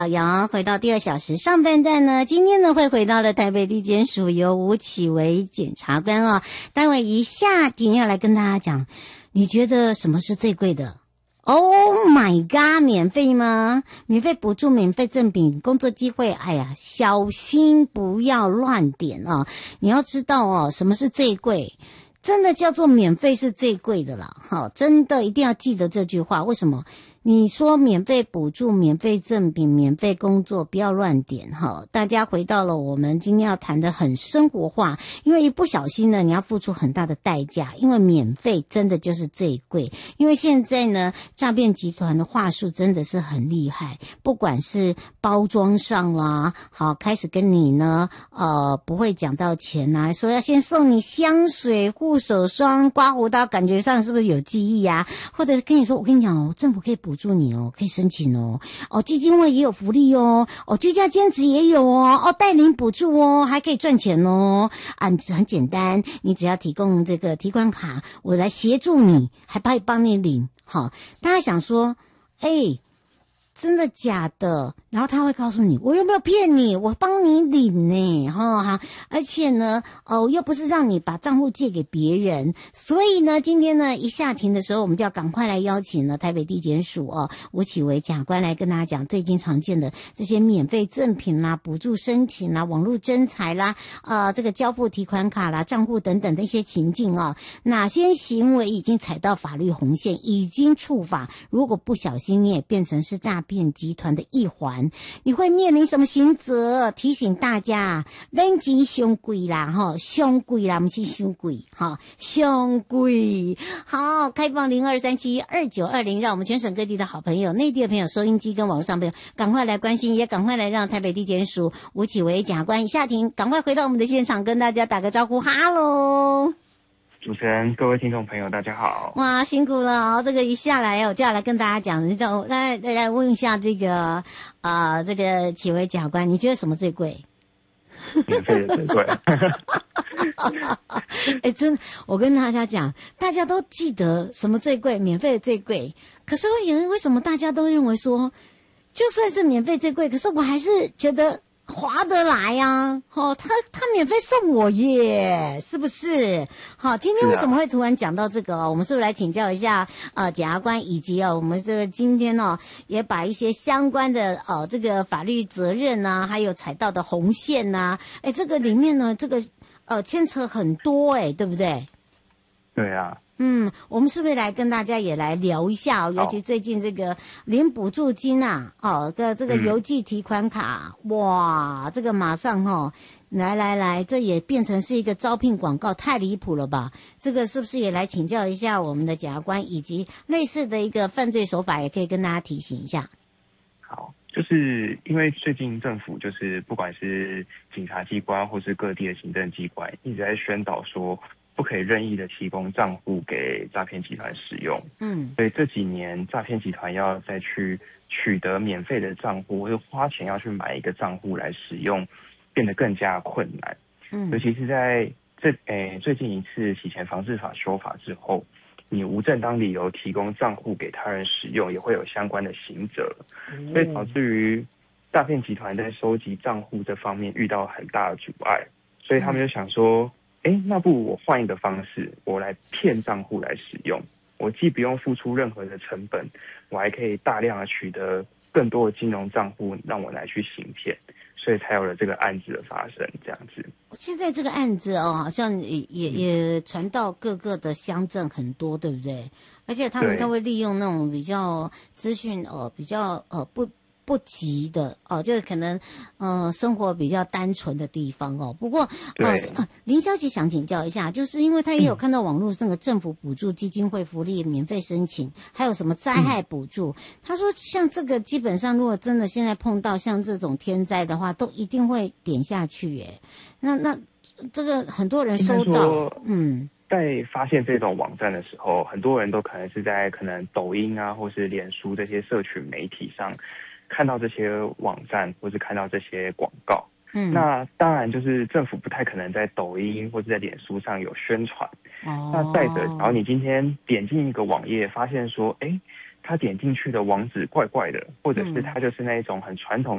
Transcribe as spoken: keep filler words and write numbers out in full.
老杨回到第二小时上半段呢，今天呢会回到了台北地检署由吴启维检察官哦，待会一下庭要来跟大家讲，你觉得什么是最贵的 ？Oh my god， 免费吗？免费补助、免费赠品、工作机会，哎呀，小心不要乱点哦！你要知道哦，什么是最贵？真的叫做免费是最贵的啦，好，真的一定要记得这句话。为什么？你说免费补助、免费赠品、免费工作，不要乱点哈！大家回到了我们今天要谈的很生活化，因为一不小心呢，你要付出很大的代价。因为免费真的就是最贵，因为现在呢，诈骗集团的话术真的是很厉害，不管是包装上啦，好，开始跟你呢，呃，不会讲到钱啊，说要先送你香水、护手霜、刮胡刀，感觉上是不是有记忆啊？或者是跟你说，我跟你讲哦，政府可以补。补助你哦，可以申请哦。哦，基金会也有福利哦。哦，居家兼职也有哦。哦，带领补助哦，还可以赚钱哦。啊，很简单，你只要提供这个提款卡，我来协助你，还帮帮你领。好，大家想说，哎，真的假的？然后他会告诉你，我又没有骗你，我帮你领呢，哈哈，而且呢，哦，又不是让你把账户借给别人，所以呢，今天呢一下庭的时候，我们就要赶快来邀请了台北地检署哦吴启维检察官来跟大家讲最近常见的这些免费赠品啦、补助申请啦、网络征才啦、呃这个交付提款卡啦、账户等等的一些情境哦，哪些行为已经踩到法律红线，已经触法，如果不小心你也变成是诈骗集团的一环。你会面临什么刑责？提醒大家，免钱伤贵啦，哈，伤贵啦，不是伤贵，哈，伤贵。好，开放零二三七二九二零，让我们全省各地的好朋友、内地的朋友、收音机跟网络上朋友，赶快来关心，也赶快来让台北地检署吴启维检察官下庭，赶快回到我们的现场，跟大家打个招呼，哈喽。 主持人，各位听众朋友，大家好！ 哇，辛苦了哦！这个一下来，我就要来跟大家讲，你讲，来来问一下这个啊、呃，这个启维检察官，你觉得什么最贵？ 免费的最贵。 哎，真，我跟大家讲，大家都记得什么最贵，免费的最贵。可是为为什么大家都认为说，就算是免费最贵，可是我还是觉得划得来呀、啊，哦，他他免费送我耶，是不是？好，今天为什么会突然讲到这个哦？我们是不是来请教一下呃检察官，以及哦我们这个今天哦也把一些相关的呃这个法律责任啊，还有踩到的红线呐、啊，哎，这个里面呢这个呃牵扯很多哎，对不对？ 对啊。 嗯，我们是不是来跟大家也来聊一下哦？尤其最近这个领补助金啊，哦，个这个邮寄提款卡，嗯、哇，这个马上哦，来来来，这也变成是一个招聘广告，太离谱了吧？这个是不是也来请教一下我们的检察官，以及类似的一个犯罪手法，也可以跟大家提醒一下？ 好，就是因为最近政府就是不管是警察机关或是各地的行政机关，一直在宣导说，不可以任意的提供账户给诈骗集团使用。嗯，所以这几年诈骗集团要再去取得免费的账户，或者花钱要去买一个账户来使用，变得更加困难。嗯，尤其是在这诶最近一次洗钱防治法修法之后，你无正当理由提供账户给他人使用，也会有相关的刑责。嗯，所以导致于诈骗集团在收集账户这方面遇到很大的阻碍，所以他们就想说，哎，那不如我换一个方式，我来骗账户来使用。我既不用付出任何的成本，我还可以大量的取得更多的金融账户，让我来去行骗，所以才有了这个案子的发生。这样子， 现在这个案子哦，好像也也也传到各个的乡镇很多，对不对？而且他们都会利用那种比较资讯哦，比较呃不。不急的哦，就是可能呃生活比较单纯的地方哦。不过呃呃林小姐想请教一下，就是因为她也有看到网络那个政府补助基金会福利免费申请，还有什么灾害补助。她说像这个基本上如果真的现在碰到像这种天灾的话，都一定会点下去耶。那那这个很多人收到，嗯。 在发现这种网站的时候，很多人都可能是在可能抖音啊，或是脸书这些社群媒体上看到这些网站，或是看到这些广告。嗯，那当然就是政府不太可能在抖音或者在脸书上有宣传。哦，那再者，然后你今天点进一个网页，发现说，哎， 他点进去的网址怪怪的，或者是他就是那一种很传统